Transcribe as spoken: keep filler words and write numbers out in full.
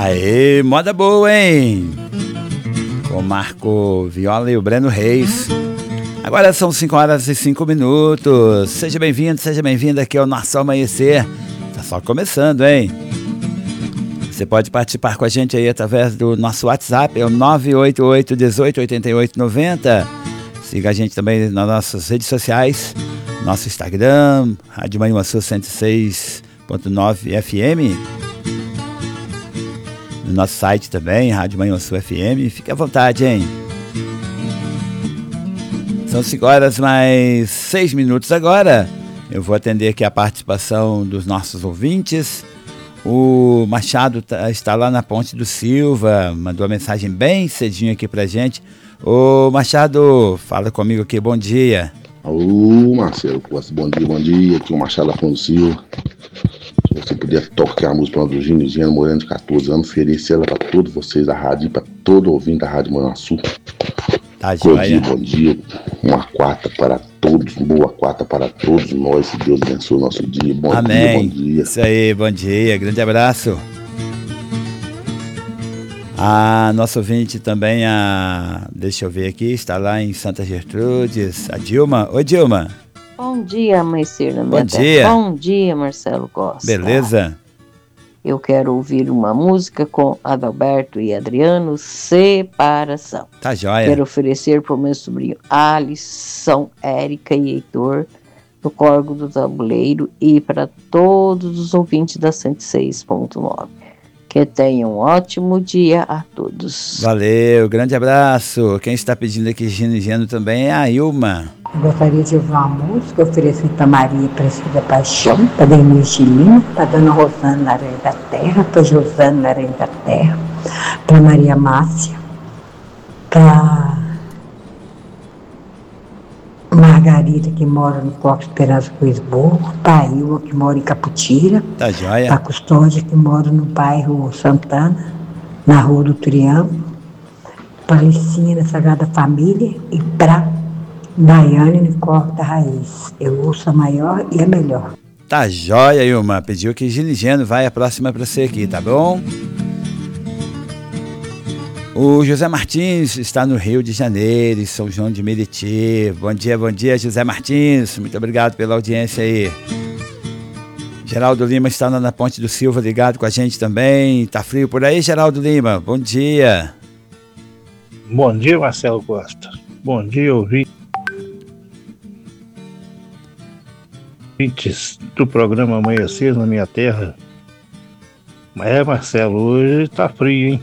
Aê, moda boa, hein? Com o Marco Viola e o Breno Reis. Agora são cinco horas e cinco minutos. Seja bem-vindo, seja bem-vinda aqui ao nosso Amanhecer. Tá só começando, hein? Você pode participar com a gente aí através do nosso WhatsApp, é o nove oito oito, um oito, oito oito nove zero. Siga a gente também nas nossas redes sociais, nosso Instagram, Rádio Manhuaçu cento e seis ponto nove F M. No nosso site também, Rádio Manhuaçu F M. Fique à vontade, hein? São cinco horas mais seis minutos agora. Eu vou atender aqui a participação dos nossos ouvintes. O Machado tá, está lá na Ponte do Silva, mandou uma mensagem bem cedinho aqui pra gente. Ô Machado, fala comigo aqui, bom dia. Ô Marcelo Costa, bom dia, bom dia. Aqui é o Machado Afonso Silva. Se você puder tocar a música do Gino Gino Moreno de catorze anos, oferecer ela para todos vocês da rádio e para todo ouvinte da Rádio Manhuaçu. Tá, bom dia, bom dia. Uma quarta para todos, boa quarta para todos nós. Que Deus abençoe o nosso dia. Bom Amém. dia, bom dia. Isso aí, bom dia, grande abraço. A nossa ouvinte também, a, deixa eu ver aqui, está lá em Santa Gertrudes, a Dilma. Oi, Dilma. Bom dia, Amanhecer na minha Bom terra. dia. Bom dia, Marcelo Costa. Beleza? Eu quero ouvir uma música com Adalberto e Adriano, Separação. Tá jóia. Quero oferecer para o meu sobrinho Alisson, Érica e Heitor, do Córrego do Tabuleiro, e para todos os ouvintes da cento e seis ponto nove. Que tenham um ótimo dia a todos. Valeu, grande abraço. Quem está pedindo aqui Gino Gino também é a Ilma. Eu gostaria de ouvir uma música, oferecer para Maria Aparecida Paixão, para Denise de Lima, para Dona Rosana Aranha da Terra, para Josana Aranha da Terra, para Maria Márcia, para Margarida, que mora no Coque Esperança Coisburgo, para a Ilma, que mora em Caputira, Tá jóia. para a Custódia, que mora no bairro Santana, na Rua do Triângulo, para Licinha, na Sagrada Família, e para Daiane no Corpo da Raiz. Eu ouço a maior e a melhor. Tá jóia, Ilma. Pediu que Gino Gino vai a próxima pra você aqui, tá bom? O José Martins está no Rio de Janeiro, em São João de Meriti. Bom dia, bom dia, José Martins. Muito obrigado pela audiência aí. Geraldo Lima está na Ponte do Silva, ligado com a gente também. Tá frio por aí, Geraldo Lima? Bom dia. Bom dia, Marcelo Costa. Bom dia, ouvintes do programa Amanhecer na minha terra. É, Marcelo, hoje tá frio, hein?